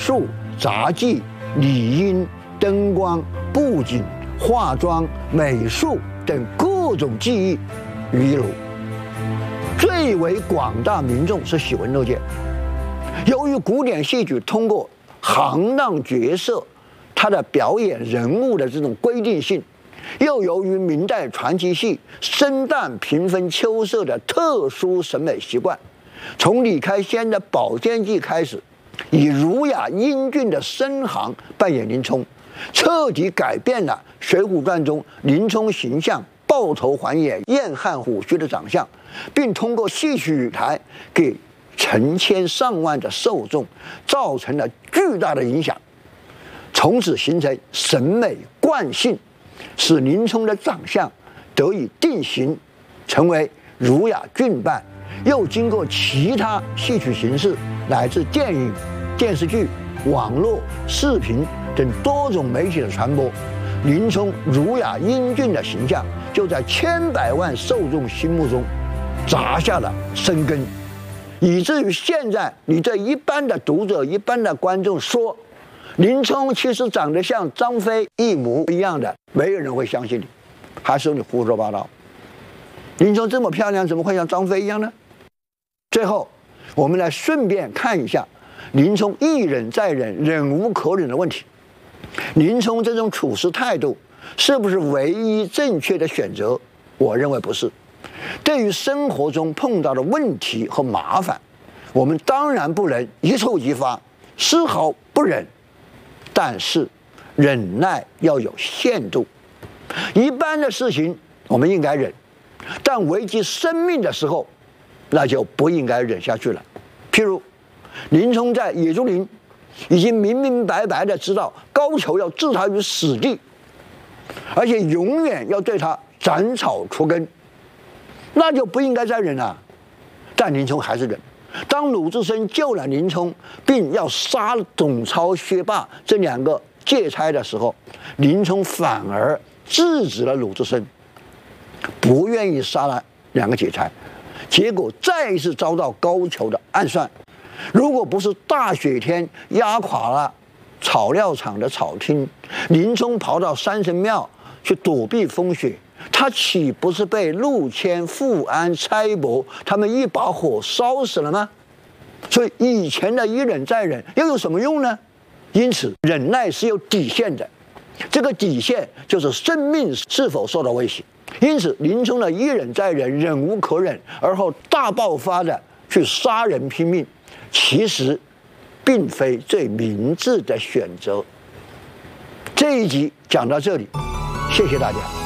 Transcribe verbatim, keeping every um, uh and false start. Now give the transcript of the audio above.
术、杂技、理音、灯光、布景、化妆、美术等各种技艺于一炉。最为广大民众是喜闻乐见。由于古典戏曲通过行当角色，它的表演人物的这种规定性，又由于明代传奇戏生旦平分秋色的特殊审美习惯，从李开先的《宝剑记》开始，以儒雅英俊的申行扮演林冲，彻底改变了《水浒传》中林冲形象抱头环眼、燕汉虎须的长相，并通过戏曲舞台给成千上万的受众造成了巨大的影响，从此形成审美惯性，使林冲的长相得以定型，成为儒雅俊扮。又经过其他戏曲形式乃至电影、电视剧、网络、视频等多种媒体的传播，林冲儒雅英俊的形象就在千百万受众心目中扎下了深根，以至于现在你对一般的读者、一般的观众说林冲其实长得像张飞一模一样的，没有人会相信你，还说你胡说八道。林冲这么漂亮，怎么会像张飞一样呢？最后，我们来顺便看一下林冲一忍再忍、忍无可忍的问题。林冲这种处事态度是不是唯一正确的选择？我认为不是。对于生活中碰到的问题和麻烦，我们当然不能一触即发，丝毫不忍。但是，忍耐要有限度。一般的事情我们应该忍，但危及生命的时候，那就不应该忍下去了。譬如，林冲在野猪林已经明明白白的知道高俅要置他于死地，而且永远要对他斩草除根，那就不应该再忍了。但林冲还是忍。当鲁智深救了林冲，并要杀董超、薛霸这两个借差的时候，林冲反而制止了鲁智深，不愿意杀了两个劫差。结果再一次遭到高俅的暗算。如果不是大雪天压垮了草料场的草厅，林冲跑到山神庙去躲避风雪，他岂不是被陆谦、富安、差伯他们一把火烧死了吗？所以以前的一忍再忍又有什么用呢？因此忍耐是有底线的，这个底线就是生命是否受到威胁。因此林冲的一忍再忍、忍无可忍，而后大爆发的去杀人拼命，其实并非最明智的选择。这一集讲到这里，谢谢大家。